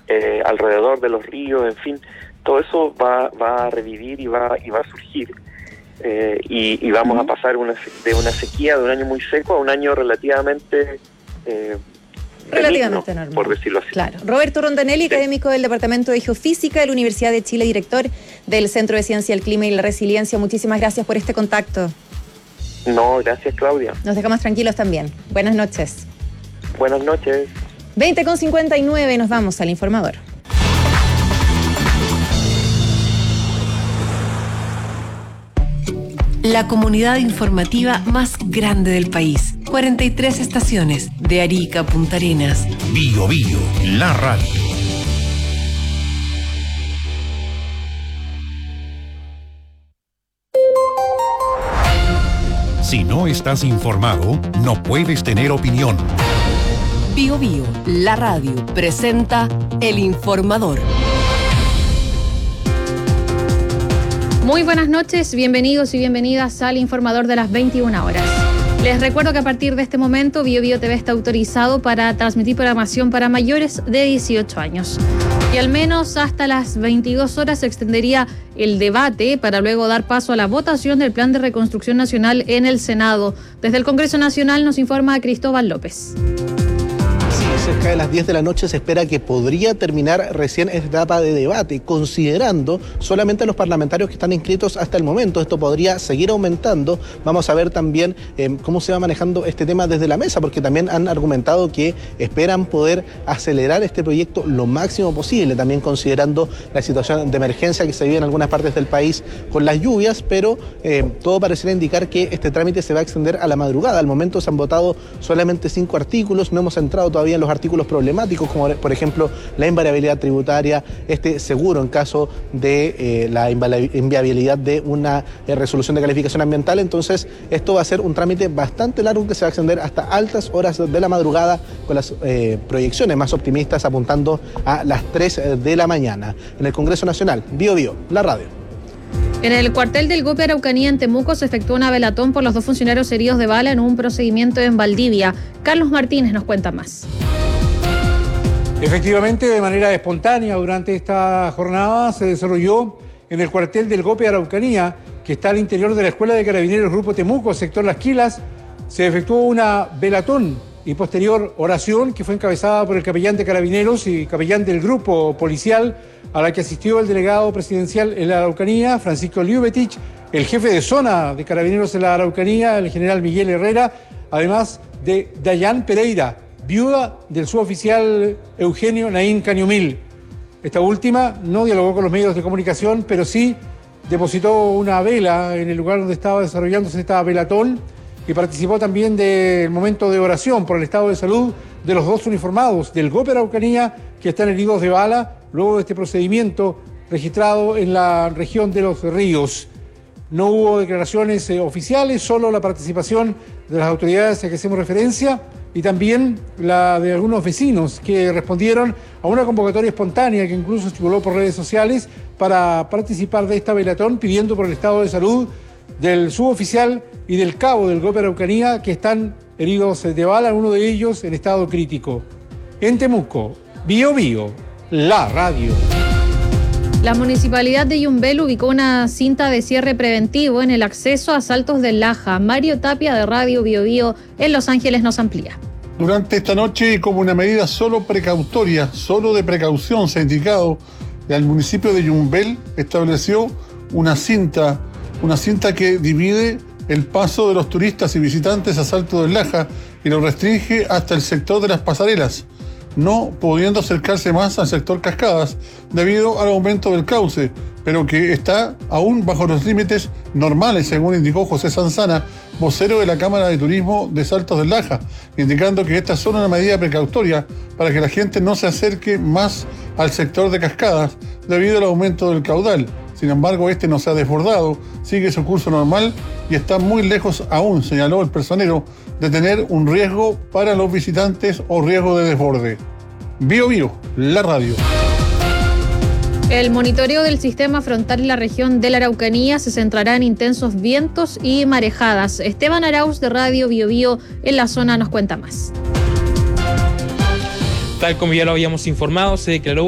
alrededor de los ríos, en fin, todo eso va a revivir y va a surgir. Y vamos a pasar de una sequía de un año muy seco a un año relativamente normal, por decirlo así. Claro. Roberto Rondanelli, académico del Departamento de Geofísica de la Universidad de Chile, director del Centro de Ciencia del Clima y la Resiliencia. Muchísimas gracias por este contacto. No, gracias, Claudia. Nos dejamos tranquilos también. Buenas noches. Buenas noches. 20:59, nos vamos al informador. La comunidad informativa más grande del país. 43 estaciones, de Arica a Punta Arenas. Bio Bio, la radio. Si no estás informado, no puedes tener opinión. Bio Bio, la radio, presenta El Informador. Muy buenas noches, bienvenidos y bienvenidas al Informador de las 21 horas. Les recuerdo que a partir de este momento Bio Bio TV está autorizado para transmitir programación para mayores de 18 años. Y al menos hasta las 22 horas se extendería el debate para luego dar paso a la votación del Plan de Reconstrucción Nacional en el Senado. Desde el Congreso Nacional nos informa Cristóbal López. Cerca de las 10 de la noche se espera que podría terminar recién esta etapa de debate, considerando solamente a los parlamentarios que están inscritos hasta el momento. Esto podría seguir aumentando. Vamos a ver también cómo se va manejando este tema desde la mesa, porque también han argumentado que esperan poder acelerar este proyecto lo máximo posible, también considerando la situación de emergencia que se vive en algunas partes del país con las lluvias, pero todo pareciera indicar que este trámite se va a extender a la madrugada. Al momento se han votado solamente 5 artículos, no hemos entrado todavía en los artículos problemáticos, como por ejemplo la invariabilidad tributaria, este seguro en caso de la inviabilidad de una resolución de calificación ambiental. Entonces esto va a ser un trámite bastante largo que se va a extender hasta altas horas de la madrugada, con las proyecciones más optimistas apuntando a las 3 de la mañana. En el Congreso Nacional, Bio Bio, la radio. En el cuartel del GOPE Araucanía en Temuco se efectuó una velatón por los 2 funcionarios heridos de bala en un procedimiento en Valdivia. Carlos Martínez nos cuenta más. Efectivamente, de manera espontánea durante esta jornada se desarrolló en el cuartel del GOPE Araucanía, que está al interior de la Escuela de Carabineros Grupo Temuco, sector Las Quilas. Se efectuó una velatón y posterior oración que fue encabezada por el capellán de Carabineros y capellán del grupo policial, a la que asistió el delegado presidencial en la Araucanía, Francisco Liubetich, el jefe de zona de Carabineros en la Araucanía, el general Miguel Herrera, además de Dayan Pereira, viuda del suboficial Eugenio Naín Cañumil. Esta última no dialogó con los medios de comunicación, pero sí depositó una vela en el lugar donde estaba desarrollándose esta velatón y participó también del momento de oración por el estado de salud de los 2 uniformados del GOPE Araucanía que están heridos de bala luego de este procedimiento registrado en la región de Los Ríos. No hubo declaraciones oficiales, solo la participación de las autoridades a que hacemos referencia y también la de algunos vecinos que respondieron a una convocatoria espontánea que incluso circuló por redes sociales para participar de esta velatón, pidiendo por el estado de salud del suboficial y del cabo del GOPE Araucanía que están heridos de bala, uno de ellos en estado crítico. En Temuco, Bio Bio, la radio. La municipalidad de Yumbel ubicó una cinta de cierre preventivo en el acceso a Saltos del Laja. Mario Tapia de Radio Bio Bio en Los Ángeles nos amplía. Durante esta noche, como una medida solo precautoria, solo de precaución, se ha indicado, el municipio de Yumbel estableció una cinta que divide el paso de los turistas y visitantes a Saltos del Laja y lo restringe hasta el sector de las pasarelas, no pudiendo acercarse más al sector Cascadas debido al aumento del cauce, pero que está aún bajo los límites normales, según indicó José Sanzana, vocero de la Cámara de Turismo de Saltos del Laja, indicando que esta es solo una medida precautoria para que la gente no se acerque más al sector de Cascadas debido al aumento del caudal. Sin embargo, este no se ha desbordado, sigue su curso normal y está muy lejos aún, señaló el personero, de tener un riesgo para los visitantes o riesgo de desborde. Bio Bio, la radio. El monitoreo del sistema frontal en la región de la Araucanía se centrará en intensos vientos y marejadas. Esteban Arauz de Radio Bio Bio en la zona nos cuenta más. Tal como ya lo habíamos informado, se declaró